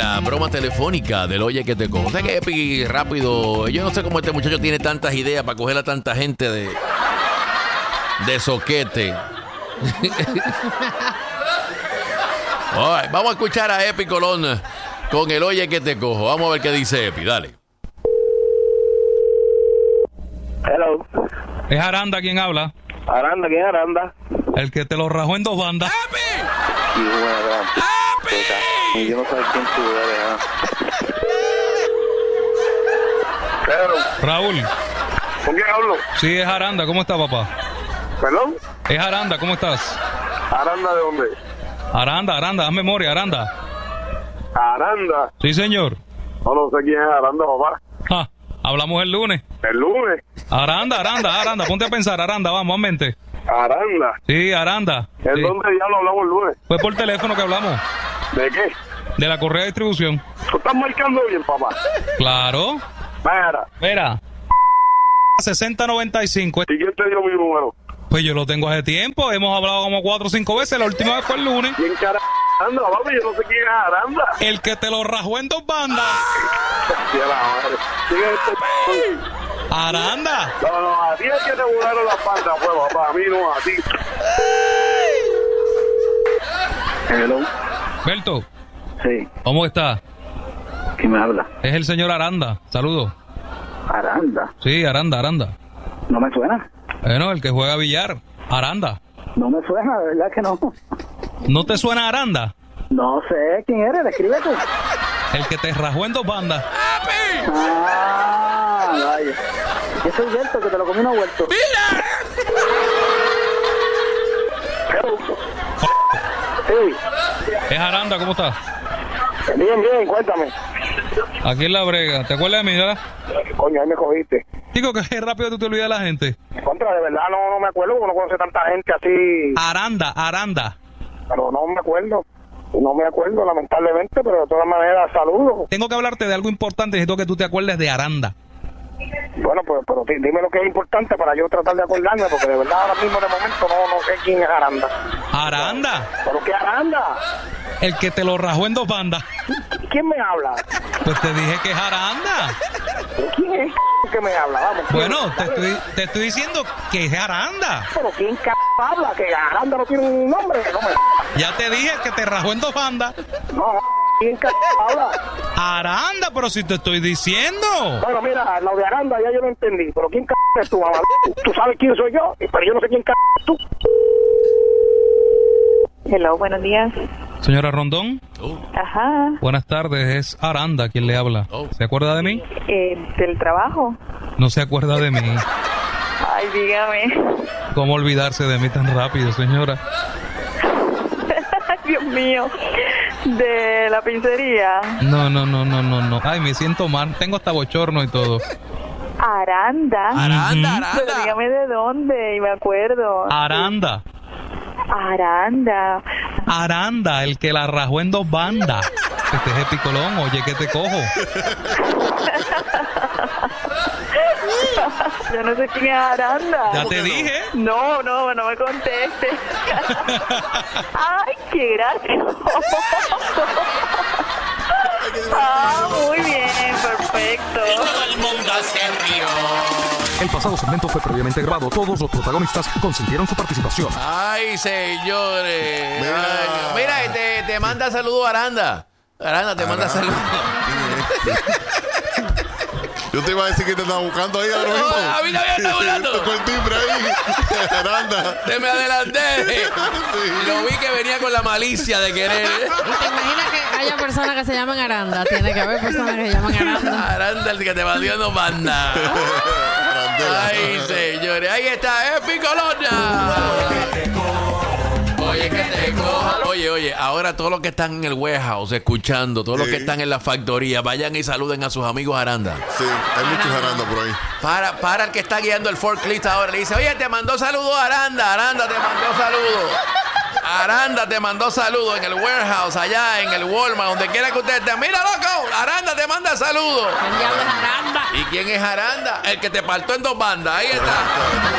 la broma telefónica del Oye que te cojo. O sea que Epi rápido, yo no sé cómo este muchacho tiene tantas ideas para coger a tanta gente de soquete. Right, vamos a escuchar a Epi Colón con el Oye que te cojo. Vamos a ver qué dice Epi, dale. Hello. ¿Es Aranda quien habla? Aranda, ¿quién es Aranda? El que te lo rajó en 2 bandas. ¡Epi! Y una gran... Y yo no sé quién tú eres, ¿ah? Pero, Raúl. ¿con quién hablo? Sí, es Aranda. ¿Cómo está, papá? ¿Perdón? Es Aranda. ¿Cómo estás? ¿Aranda de dónde? Aranda, haz memoria, Aranda. ¿Aranda? Sí, señor. No sé quién es Aranda, papá. Ja, hablamos el lunes. ¿El lunes? Aranda, ponte a pensar, Aranda, vamos, mente. ¿Aranda? Sí, Aranda. ¿En Sí. dónde diablo hablamos el lunes? Fue por teléfono que hablamos, ¿De qué? de la correa de distribución. ¿Tú estás marcando bien, papá? Claro. Mira. 6095. ¿Y quién te dio mi número? Pues yo lo tengo hace tiempo, hemos hablado como 4 o 5 veces, la última vez fue el lunes. ¿Quién cara Aranda, papi? Yo no sé quién es Aranda. El que te lo rajó en 2 bandas. Sí, la madre. ¿Quién es este? Aranda. No, a ti es que te volaron las bandas, pues, papá. A mí no, a ti. Hello. Berto, Sí. ¿cómo está? ¿Quién me habla? Es el señor Aranda, saludos. Aranda. Sí, Aranda. ¿No me suena? Bueno, el que juega billar, Aranda. No me suena, de verdad que no. ¿No te suena Aranda? No sé quién eres, descríbete. El que te rajó en 2 bandas. Ah, vaya. Yo soy Huerto, que te lo comí una Huerto. Sí. Es Aranda, ¿cómo estás? Bien, cuéntame. Aquí en la brega. ¿Te acuerdas de mí, verdad? Coño, ahí me cogiste. Digo que es rápido tú te olvidas de la gente. Contra, de verdad no me acuerdo, porque no conoce tanta gente así. Aranda. Pero no me acuerdo. No me acuerdo, lamentablemente, pero de todas maneras, saludos. Tengo que hablarte de algo importante. Necesito que tú te acuerdes de Aranda. Bueno, pues, pero dime lo que es importante para yo tratar de acordarme, porque de verdad ahora mismo de momento no sé quién es Aranda. Aranda. ¿Pero qué Aranda? El que te lo rajó en 2 bandas. ¿Quién me habla? Pues te dije que es Aranda. ¿Pero quién es que me habla? Vamos. Bueno, te estoy diciendo que es Aranda. ¿Pero quién habla? Que Aranda no tiene un nombre. No me... Ya te dije que te rajó en 2 bandas. No, ¿quién habla? Aranda, pero si te estoy diciendo. Bueno, mira, lo de Aranda ya yo lo entendí. ¿Pero quién es tú, mamá? Tú sabes quién soy yo, pero yo no sé quién es tú. Hello, buenos días. Señora Rondón. Ajá. Buenas tardes, es Aranda quien le habla. ¿Se acuerda de mí? ¿Del trabajo? No se acuerda de mí. Ay, dígame. ¿Cómo olvidarse de mí tan rápido, señora? Dios mío. ¿De la pizzería? No. Ay, me siento mal. Tengo hasta bochorno y todo. Aranda. Pero dígame de dónde, y me acuerdo. Aranda, el que la rajó en 2 bandas. Este es Epi Colón, oye que te cojo. Yo no sé quién es Aranda. Ya te dije. No me conteste. Ay, qué gracioso. Muy bien, perfecto. El pasado segmento fue previamente grabado. Todos los protagonistas consintieron su participación. Ay, señores. Mira, te manda saludos Aranda. Aranda te manda saludos. Yo te iba a decir que te estaba buscando ahí ahora mismo. A mí también me está buscando. Tocó el timbre ahí. Aranda. Te me adelanté. Sí. Lo vi que venía con la malicia de querer. ¿Te imaginas que haya personas que se llaman Aranda? Tiene que haber personas que se llaman Aranda. Aranda, el que te va dio banda. Ay, señores. Ahí está Epi Colona. Oye, que te coja. Oye, ahora todos los que están en el warehouse escuchando, todos los que están en la factoría, vayan y saluden a sus amigos Aranda. Sí, hay muchos Aranda por ahí. Para el que está guiando el forklift ahora, le dice, oye, te mandó saludos Aranda te mandó saludos. Aranda te mandó saludos en el warehouse, allá en el Walmart, donde quiera que usted esté. Mira, loco, Aranda te manda saludos. ¿Quién diablo es Aranda? ¿Y quién es Aranda? El que te partó en 2 bandas. Ahí está.